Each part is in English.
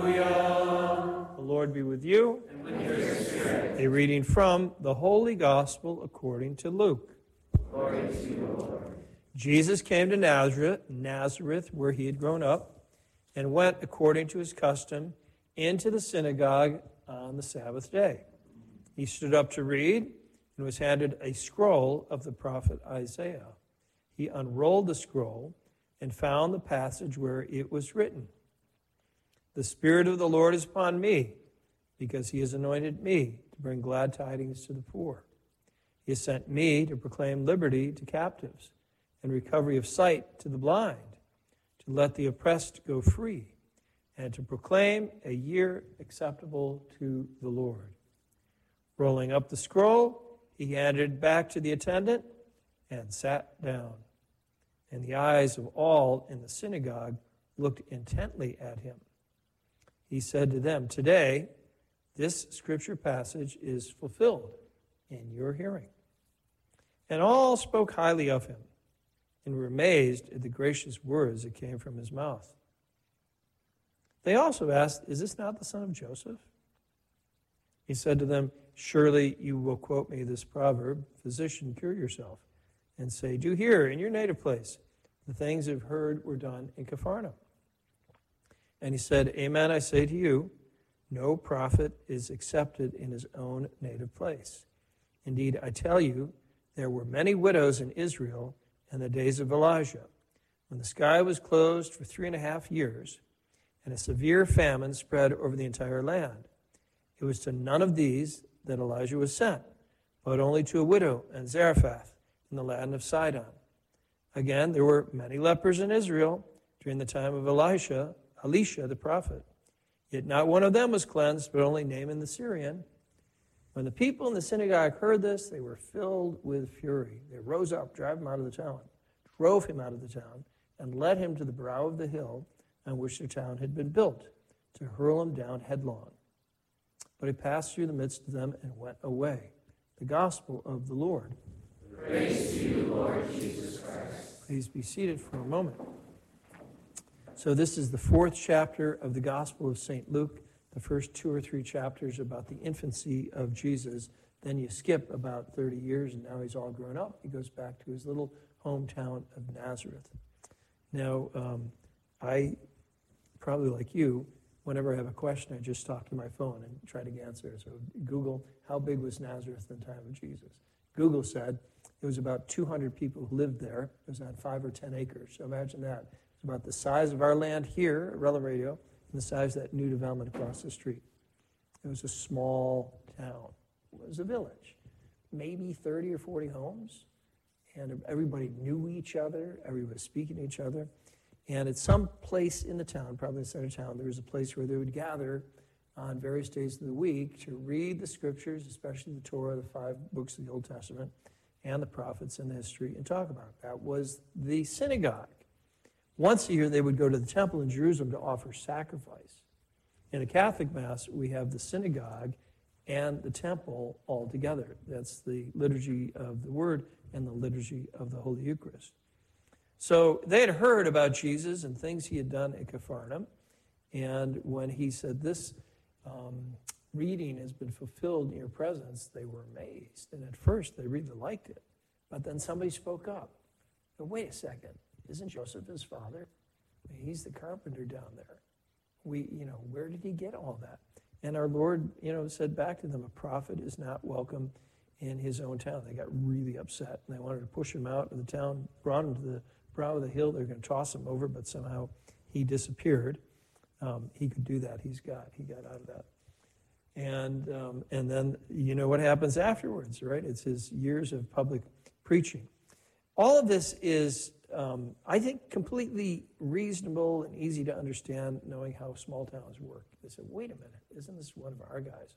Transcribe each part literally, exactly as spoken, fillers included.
The Lord be with you. And with your spirit. A reading from the Holy Gospel according to Luke. Glory to you, Lord. Jesus came to Nazareth, Nazareth, where he had grown up, and went according to his custom into the synagogue on the Sabbath day. He stood up to read and was handed a scroll of the prophet Isaiah. He unrolled the scroll and found the passage where it was written, "The Spirit of the Lord is upon me, because he has anointed me to bring glad tidings to the poor. He has sent me to proclaim liberty to captives and recovery of sight to the blind, to let the oppressed go free, and to proclaim a year acceptable to the Lord." Rolling up the scroll, he handed it back to the attendant and sat down. And the eyes of all in the synagogue looked intently at him. He said to them, "Today, this scripture passage is fulfilled in your hearing." And all spoke highly of him and were amazed at the gracious words that came from his mouth. They also asked, "Is this not the son of Joseph?" He said to them, "Surely you will quote me this proverb, 'Physician, cure yourself,' and say, 'Do here in your native place the things you've heard were done in Capharnaum.' And he said, 'Amen, I say to you, no prophet is accepted in his own native place. Indeed, I tell you, there were many widows in Israel in the days of Elijah, when the sky was closed for three and a half years, and a severe famine spread over the entire land. It was to none of these that Elijah was sent, but only to a widow in Zarephath in the land of Sidon. Again, there were many lepers in Israel during the time of Elisha, Elisha the prophet. Yet not one of them was cleansed, but only Naaman the Syrian. When the people in the synagogue heard this, they were filled with fury. They rose up, drove him out of the town, drove him out of the town, and led him to the brow of the hill on which the town had been built, to hurl him down headlong. But he passed through the midst of them and went away. The gospel of the Lord. Praise to you, Lord Jesus Christ. Please be seated for a moment. So this is the fourth chapter of the Gospel of Saint Luke. The first two or three chapters about the infancy of Jesus. Then you skip about thirty years, and now he's all grown up. He goes back to his little hometown of Nazareth. Now, um, I, probably like you, whenever I have a question, I just talk to my phone and try to answer. So Google, how big was Nazareth in the time of Jesus? Google said it was about two hundred people who lived there. It was on five or ten acres. So imagine that. It's about the size of our land here at Rella Radio and the size of that new development across the street. It was a small town. It was a village. Maybe thirty or forty homes. And everybody knew each other. Everybody was speaking to each other. And at some place in the town, probably in the center of town, there was a place where they would gather on various days of the week to read the scriptures, especially the Torah, the five books of the Old Testament, and the prophets and the history, and talk about it. That was the synagogue. Once a year, they would go to the temple in Jerusalem to offer sacrifice. In a Catholic Mass, we have the synagogue and the temple all together. That's the liturgy of the Word and the liturgy of the Holy Eucharist. So they had heard about Jesus and things he had done at Capharnaum. And when he said, "This um, reading has been fulfilled in your presence," they were amazed. And at first, they really liked it. But then somebody spoke up. And wait a second. Isn't Joseph his father? I mean, he's the carpenter down there. We, you know, where did he get all that? And our Lord, you know, said back to them, a prophet is not welcome in his own town. They got really upset, and they wanted to push him out of the town, brought him to the brow of the hill. They were going to toss him over, but somehow he disappeared. Um, he could do that. He's God. He got out of that. And um, and then you know what happens afterwards, right? It's his years of public preaching. All of this is, um, I think, completely reasonable and easy to understand, knowing how small towns work. They said, "Wait a minute, isn't this one of our guys?"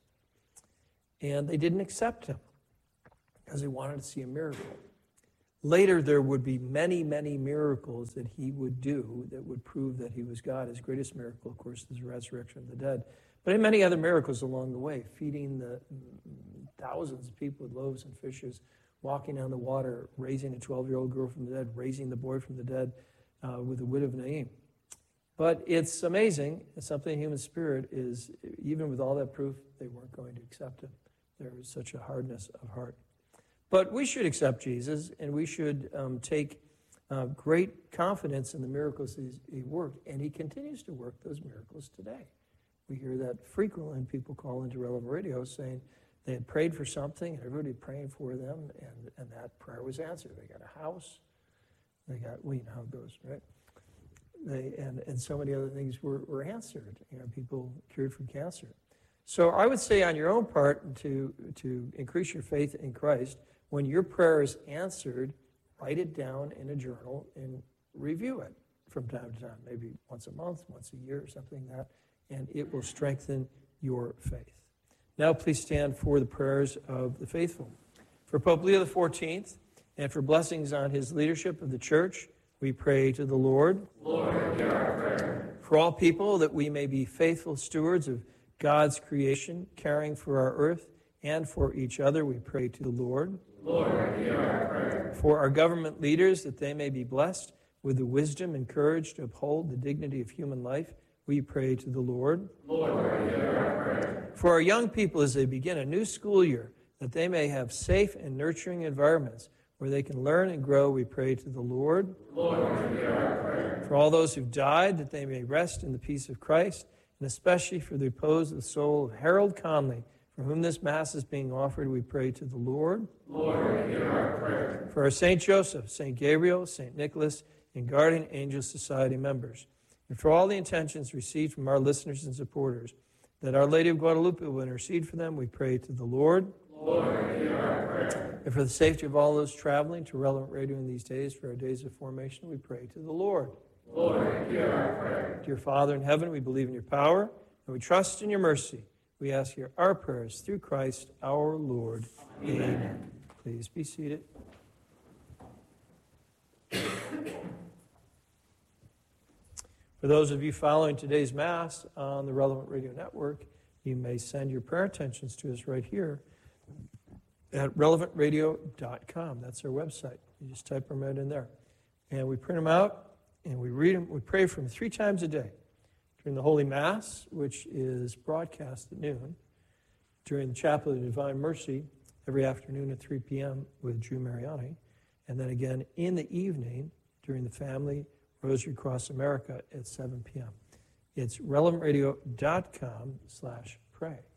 And they didn't accept him because they wanted to see a miracle. Later, there would be many, many miracles that he would do that would prove that he was God. His greatest miracle, of course, is the resurrection of the dead. But in many other miracles along the way, feeding the thousands of people with loaves and fishes, walking on the water, raising a twelve-year-old girl from the dead, raising the boy from the dead uh, with the widow of Naim. But it's amazing. It's something human spirit is, even with all that proof, they weren't going to accept him. There was such a hardness of heart. But we should accept Jesus, and we should um, take uh, great confidence in the miracles he's, he worked. And he continues to work those miracles today. We hear that frequently when people call into Relevant Radio saying they had prayed for something, and everybody praying for them, and, and that prayer was answered. They got a house. They got, well, you know how it goes, right? They, and, and so many other things were, were answered. You know, people cured from cancer. So I would say on your own part, to, to increase your faith in Christ, when your prayer is answered, write it down in a journal and review it from time to time, maybe once a month, once a year, or something like that, and it will strengthen your faith. Now please stand for the prayers of the faithful. For Pope Leo the fourteenth, and for blessings on his leadership of the Church, we pray to the Lord. Lord, hear our prayer. For all people, that we may be faithful stewards of God's creation, caring for our earth and for each other, we pray to the Lord. Lord, hear our prayer. For our government leaders, that they may be blessed with the wisdom and courage to uphold the dignity of human life, we pray to the Lord. Lord, hear our prayer. For our young people, as they begin a new school year, that they may have safe and nurturing environments where they can learn and grow, we pray to the Lord. Lord, hear our prayer. For all those who've died, that they may rest in the peace of Christ, and especially for the repose of the soul of Harold Conley, for whom this Mass is being offered, we pray to the Lord. Lord, hear our prayer. For our Saint Joseph, Saint Gabriel, Saint Nicholas, and Guardian Angel Society members, and for all the intentions received from our listeners and supporters, that Our Lady of Guadalupe will intercede for them, we pray to the Lord. Lord, hear our prayer. And for the safety of all those traveling to Relevant Radio in these days, for our days of formation, we pray to the Lord. Lord, hear our prayer. Dear Father in heaven, we believe in your power, and we trust in your mercy. We ask you our prayers through Christ our Lord. Amen. Amen. Please be seated. For those of you following today's Mass on the Relevant Radio Network, you may send your prayer intentions to us right here at relevant radio dot com. That's our website. You just type them right in there. And we print them out, and we read them. We pray for them three times a day. During the Holy Mass, which is broadcast at noon. During the Chapel of the Divine Mercy, every afternoon at three p.m. with Drew Mariani. And then again in the evening during the Family Rosary Across America at seven p.m. It's relevant radio dot com slash pray.